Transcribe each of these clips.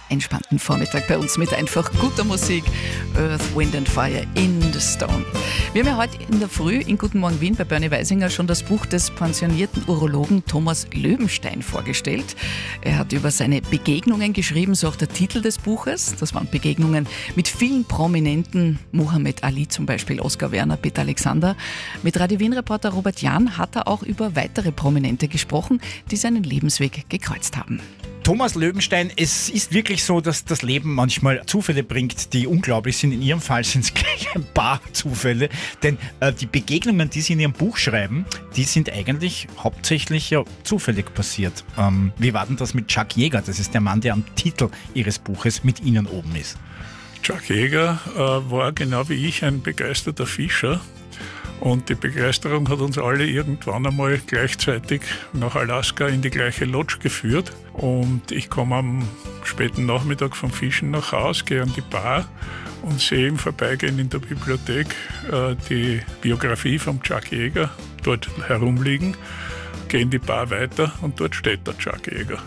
entspannten Vormittag bei uns mit einfach guter Musik. Earth, Wind and Fire in the Stone. Wir haben ja heute in der Früh in Guten Morgen Wien bei Bernie Weisinger schon das Buch des pensionierten Urologen Thomas Löwenstein vorgestellt. Er hat über seine Begegnungen geschrieben, so auch der Titel des Buches. Das waren Begegnungen mit vielen Prominenten, Muhammad Ali zum Beispiel, Oskar Werner, Peter Alexander. Mit Radio Wien-Reporter Robert Jahn hat er auch über weitere Prominente gesprochen, die seinen Lebensweg gekreuzt haben. Thomas Löwenstein, es ist wirklich so, dass das Leben manchmal Zufälle bringt, die unglaublich sind. In Ihrem Fall sind es gleich ein paar Zufälle, denn die Begegnungen, die Sie in Ihrem Buch schreiben, die sind eigentlich hauptsächlich ja zufällig passiert. Wie war denn das mit Chuck Yeager? Das ist der Mann, der am Titel Ihres Buches mit Ihnen oben ist. Chuck Yeager war genau wie ich ein begeisterter Fischer. Und die Begeisterung hat uns alle irgendwann einmal gleichzeitig nach Alaska in die gleiche Lodge geführt. Und ich komme am späten Nachmittag vom Fischen nach Hause, gehe an die Bar und sehe im Vorbeigehen in der Bibliothek die Biografie von Chuck Yeager dort herumliegen. Gehe in die Bar weiter und dort steht der Chuck Yeager.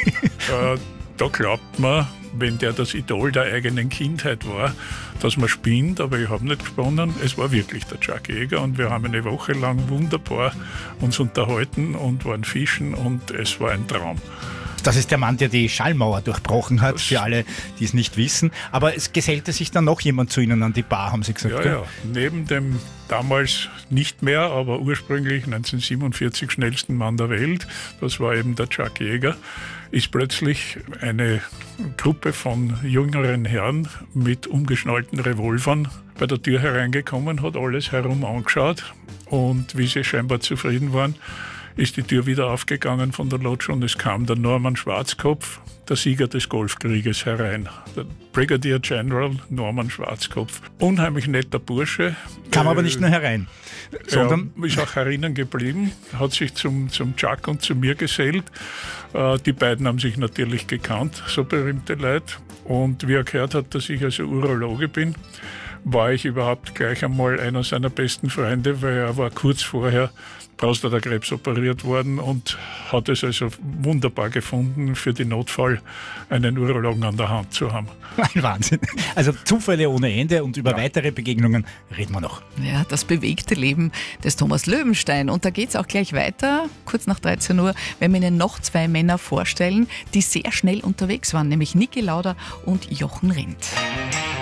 Da glaubt man, wenn der das Idol der eigenen Kindheit war, dass man spinnt, aber ich habe nicht gesponnen. Es war wirklich der Chuck Yeager und wir haben eine Woche lang wunderbar uns unterhalten und waren fischen und es war ein Traum. Das ist der Mann, der die Schallmauer durchbrochen hat, für alle, die es nicht wissen. Aber es gesellte sich dann noch jemand zu Ihnen an die Bar, haben Sie gesagt? Ja, ja. Neben dem damals nicht mehr, aber ursprünglich 1947 schnellsten Mann der Welt, das war eben der Chuck Yeager, ist plötzlich eine Gruppe von jüngeren Herren mit umgeschnallten Revolvern bei der Tür hereingekommen, hat alles herum angeschaut und wie sie scheinbar zufrieden waren, ist die Tür wieder aufgegangen von der Lodge und es kam der Norman Schwarzkopf, der Sieger des Golfkrieges, herein. Der Brigadier General Norman Schwarzkopf. Unheimlich netter Bursche. Kam aber nicht nur herein, sondern... Er ist auch herinnen geblieben, hat sich zum Chuck und zu mir gesellt. Die beiden haben sich natürlich gekannt, so berühmte Leute. Und wie er gehört hat, dass ich also Urologe bin, war ich überhaupt gleich einmal einer seiner besten Freunde, weil er war kurz vorher Prostatakrebs operiert worden und hat es also wunderbar gefunden, für den Notfall einen Urologen an der Hand zu haben. Ein Wahnsinn. Also Zufälle ohne Ende und über weitere Begegnungen reden wir noch. Ja, das bewegte Leben des Thomas Löwenstein. Und da geht es auch gleich weiter, kurz nach 13 Uhr, wenn wir Ihnen noch zwei Männer vorstellen, die sehr schnell unterwegs waren, nämlich Niki Lauda und Jochen Rindt.